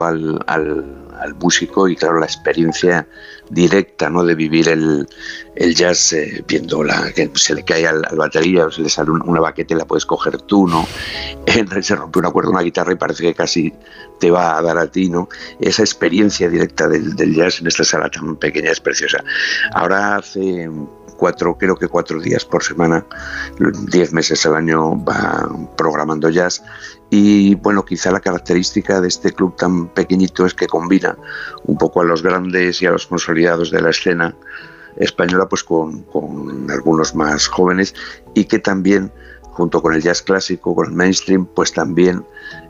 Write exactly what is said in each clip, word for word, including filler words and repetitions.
al, al, al músico y claro, la experiencia directa, ¿no?, de vivir el, el jazz eh, viendo la, que se le cae al, al batería o se le sale un, una baqueta y la puedes coger tú, ¿no? Eh, se rompe una cuerda de una guitarra y parece que casi te va a dar a ti, ¿no? Esa experiencia directa del, del jazz en esta sala tan pequeña es preciosa. Ahora hace cuatro, creo que cuatro días por semana, diez meses al año va programando jazz. Y bueno, quizá la característica de este club tan pequeñito es que combina un poco a los grandes y a los consolidados de la escena española pues con, con algunos más jóvenes, y que también, junto con el jazz clásico, con el mainstream, pues también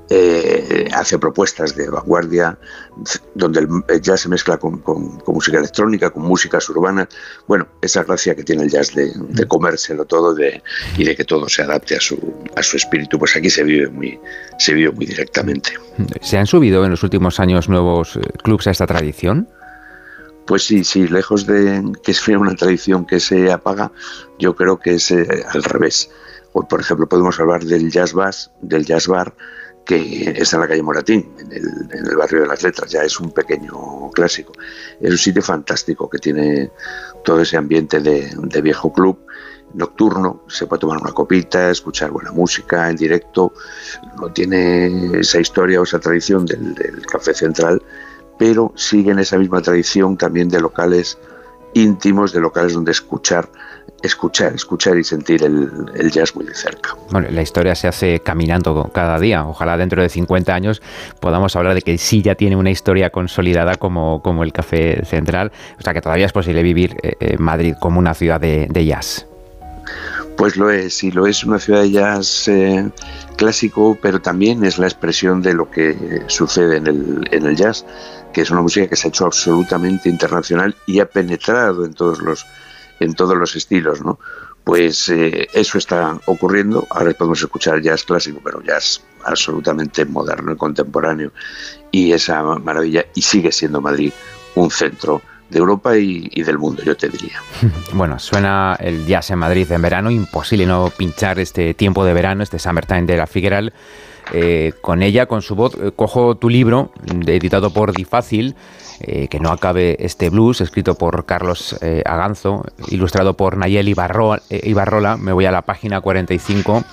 eh, hace propuestas de vanguardia, donde el jazz se mezcla con, con, con música electrónica, con músicas urbanas. Bueno, esa gracia que tiene el jazz de, de comérselo todo de, y de que todo se adapte a su, a su espíritu, pues aquí se vive muy, se vive muy directamente. ¿Se han subido en los últimos años nuevos clubs a esta tradición? Pues sí, sí, lejos de que sea una tradición que se apaga, yo creo que es eh, al revés. Hoy, por ejemplo, podemos hablar del jazz bar, del jazz bar, que está en la calle Moratín, en el, en el barrio de las Letras. Ya es un pequeño clásico. Es un sitio fantástico que tiene todo ese ambiente de, de viejo club nocturno. Se puede tomar una copita, escuchar buena música en directo. No tiene esa historia o esa tradición del, del Café Central, pero sigue en esa misma tradición también de locales íntimos, de locales donde escuchar escuchar, escuchar y sentir el, el jazz muy de cerca. Bueno, la historia se hace caminando cada día. Ojalá dentro de cincuenta años podamos hablar de que sí ya tiene una historia consolidada como, como el Café Central. O sea que todavía es posible vivir eh, Madrid como una ciudad de, de jazz. Pues lo es, y lo es una ciudad de jazz eh, clásico, pero también es la expresión de lo que sucede en el, en el jazz, que es una música que se ha hecho absolutamente internacional y ha penetrado en todos los en todos los estilos, ¿no? Pues eh, eso está ocurriendo. Ahora podemos escuchar jazz clásico, pero jazz absolutamente moderno y contemporáneo, y esa maravilla, y sigue siendo Madrid un centro de Europa y, y del mundo, yo te diría. Bueno, suena el jazz en Madrid en verano, imposible no pinchar este tiempo de verano, este Summertime de La Figueral. Eh, con ella, con su voz, eh, cojo tu libro, editado por Difácil, eh, Que no acabe este blues, escrito por Carlos eh, Aganzo, ilustrado por Nayel Ibarro, eh, Ibarrola. Me voy a la página cuarenta y cinco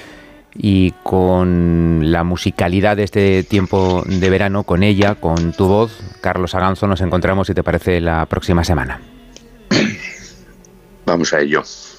y con la musicalidad de este tiempo de verano, con ella, con tu voz, Carlos Aganzo, nos encontramos, si te parece, la próxima semana. Vamos a ello.